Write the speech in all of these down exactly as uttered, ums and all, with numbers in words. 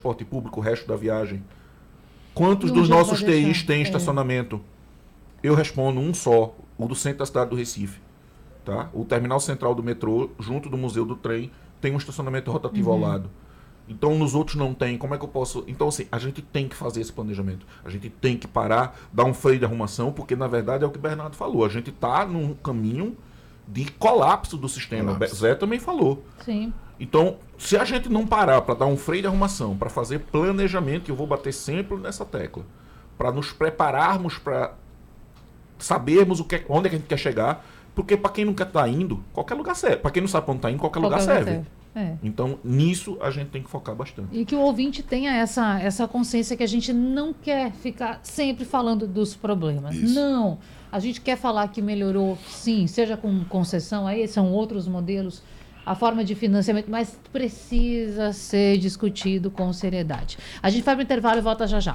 transporte público o resto da viagem. Quantos Um dos dia nossos vai T Is deixar, têm é. estacionamento? Eu respondo um só, o do centro da cidade do Recife. Tá? O terminal central do metrô, junto do Museu do Trem, tem um estacionamento rotativo Uhum. ao lado. Então, nos outros não tem. Como é que eu posso... Então, assim, a gente tem que fazer esse planejamento. A gente tem que parar, dar um freio de arrumação, porque, na verdade, é o que o Bernardo falou. A gente está num caminho de colapso do sistema. Colapso. Zé também falou. Sim. Então, se a gente não parar para dar um freio de arrumação, para fazer planejamento, que eu vou bater sempre nessa tecla, para nos prepararmos para sabermos o que, onde é que a gente quer chegar, porque para quem não quer estar indo, qualquer lugar serve. Para quem não sabe onde está indo, qualquer, Qualquer lugar lugar serve. serve. É. Então, nisso a gente tem que focar bastante. E que o ouvinte tenha essa, essa consciência que a gente não quer ficar sempre falando dos problemas. Isso. Não. A gente quer falar que melhorou, sim, seja com concessão, aí são outros modelos, a forma de financiamento, mas precisa ser discutido com seriedade. A gente vai para o intervalo e volta já já.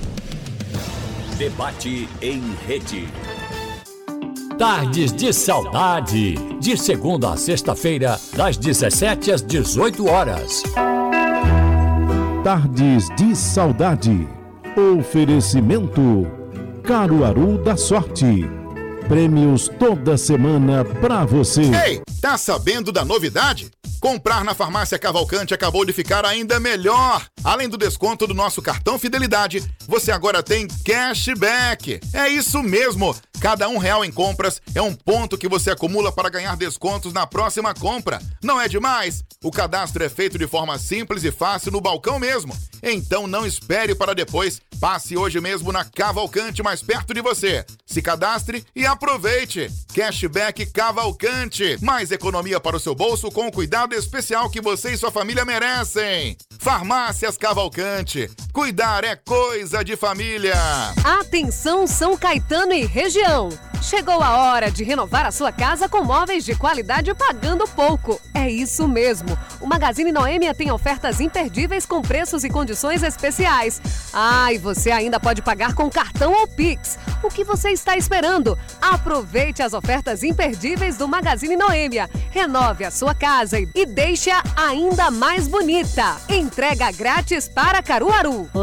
Debate em rede. Tardes de Saudade, de segunda a sexta-feira, das dezessete às dezoito horas. Tardes de Saudade. Oferecimento Caruaru da Sorte. Prêmios toda semana pra você. Ei, tá sabendo da novidade? Comprar na Farmácia Cavalcante acabou de ficar ainda melhor. Além do desconto do nosso cartão Fidelidade, você agora tem cashback. É isso mesmo. Cada um real em compras é um ponto que você acumula para ganhar descontos na próxima compra. Não é demais? O cadastro é feito de forma simples e fácil no balcão mesmo. Então não espere para depois. Passe hoje mesmo na Cavalcante mais perto de você. Se cadastre e aproveite. Cashback Cavalcante. Mais economia para o seu bolso com o cuidado especial que você e sua família merecem. Farmácias Cavalcante. Cuidar é coisa de família. Atenção São Caetano e região. Chegou a hora de renovar a sua casa com móveis de qualidade pagando pouco. É isso mesmo. O Magazine Noêmia tem ofertas imperdíveis com preços e condições especiais. Ah, e você ainda pode pagar com cartão ou Pix. O que você está esperando? Aproveite as ofertas imperdíveis do Magazine Noêmia. Renove a sua casa e deixe-a ainda mais bonita. Entrega grátis para Caruaru.